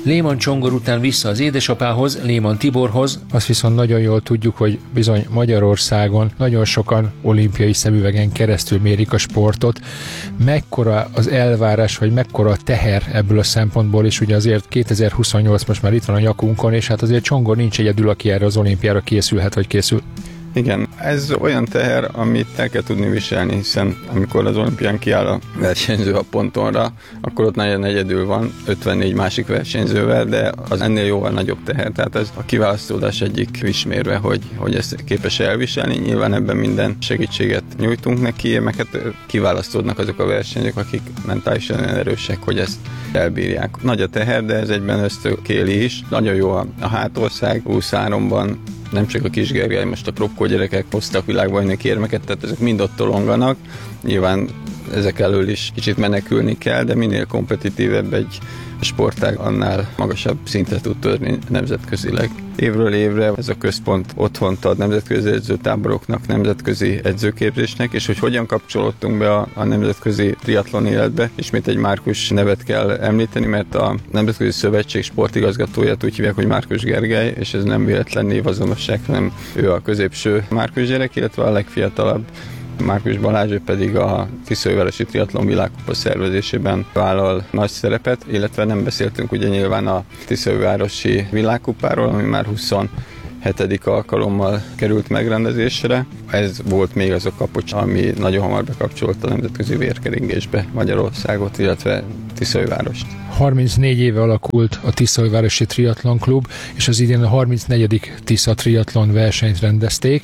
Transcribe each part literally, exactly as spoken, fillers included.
Lehmann Csongor után vissza az édesapához, Lehmann Tiborhoz. Azt viszont nagyon jól tudjuk, hogy bizony Magyarországon nagyon sokan olimpiai szemüvegen keresztül mérik a sportot. Mekkora az elvárás, vagy mekkora a teher ebből a szempontból, és ugye azért kétezer-huszonnyolc most már itt van a nyakunkon, és hát azért Csongor nincs egyedül, aki erre az olimpiára készülhet, vagy készül. Igen, ez olyan teher, amit el kell tudni viselni, hiszen amikor az olimpián kiáll a versenyző a pontonra, akkor ott nagyon egyedül van, ötvennégy másik versenyzővel, de az ennél jóval nagyobb teher. Tehát ez a kiválasztódás egyik vismérve, hogy, hogy ezt képes elviselni. Nyilván ebben minden segítséget nyújtunk neki, meg hát kiválasztódnak azok a versenyzők, akik mentálisan erősek, hogy ezt elbírják. Nagy a teher, de ez egyben ösztökéli is. Nagyon jó a, a hátország, huszonháromban nem csak a Kis Gergely, most a Kropkó gyerekek hoztak világbajnoki érmeket, tehát ezek mind ott tolonganak. Nyilván ezek elől is kicsit menekülni kell, de minél kompetitívebb egy sportág, annál magasabb szintre tud törni nemzetközileg. Évről évre ez a központ otthont ad nemzetközi edzőtáboroknak, nemzetközi edzőképzésnek, és hogy hogyan kapcsolódtunk be a, a nemzetközi triatlon életbe. Ismét egy Márkus nevet kell említeni, mert a Nemzetközi Szövetség sportigazgatóját úgy hívják, hogy Márkus Gergely, és ez nem véletlen névazonosság, hanem ő a középső Márkus gyerek, illetve a legfiatalabb Márkus Balázs, ő pedig a Tiszaújvárosi Triatlon világkupa szervezésében vállal nagy szerepet, illetve nem beszéltünk ugye nyilván a Tiszaújvárosi világkupáról, ami már huszonhetedik alkalommal került megrendezésre. Ez volt még az a kapocs, ami nagyon hamar bekapcsolta a nemzetközi vérkeringésbe Magyarországot, illetve Tiszaújvárost. harmincnégy éve alakult a Tiszaújvárosi Triatlon Klub, és az idén a harmincnegyedik Tisza Triatlon versenyt rendezték.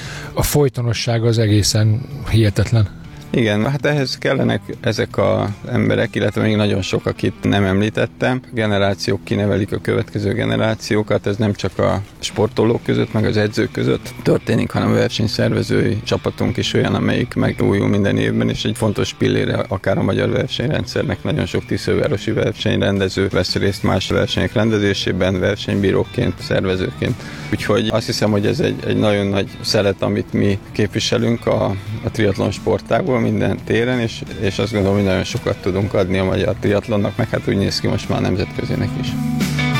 A folytonosság az egészen hihetetlen. Igen, hát ehhez kellenek ezek az emberek, illetve még nagyon sok, akit nem említettem. Generációk kinevelik a következő generációkat, ez nem csak a sportolók között, meg az edzők között történik, hanem a versenyszervezői csapatunk is olyan, amelyik megújul minden évben, és egy fontos pillére akár a magyar versenyrendszernek. Nagyon sok tiszaújvárosi versenyrendező vesz részt más versenyek rendezésében, versenybíróként, szervezőként. Úgyhogy azt hiszem, hogy ez egy, egy nagyon nagy szelet, amit mi képviselünk a, a triatlon sportágból minden téren, és, és azt gondolom, hogy nagyon sokat tudunk adni a magyar triatlonnak, meg hát úgy néz ki most már nemzetközinek is.